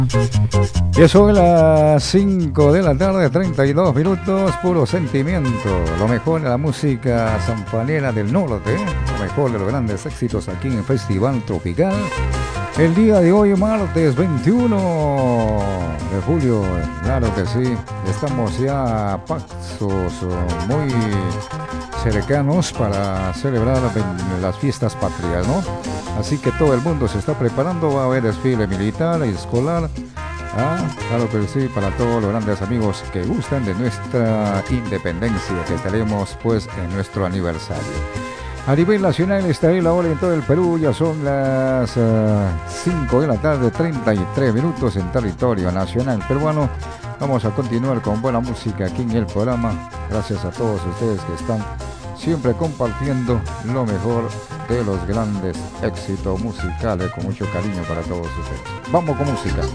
Ya son las 5 de la tarde, 32 minutos, puro sentimiento. Lo mejor de la música sanjuanera del norte, lo mejor de los grandes éxitos aquí en el Festival Tropical. El día de hoy, martes 21 de julio, claro que sí, estamos ya a pasos muy cercanos para celebrar las fiestas patrias, ¿no? Así que todo el mundo se está preparando, va a haber desfile militar y escolar. Claro que sí, para todos los grandes amigos que gustan de nuestra independencia que tenemos pues en nuestro aniversario. A nivel nacional está ahí la hora en todo el Perú, ya son las 5 de la tarde, 33 minutos en territorio nacional peruano. Vamos a continuar con buena música aquí en el programa. Gracias a todos ustedes que están siempre compartiendo lo mejor de los grandes éxitos musicales con mucho cariño para todos ustedes. Vamos con música.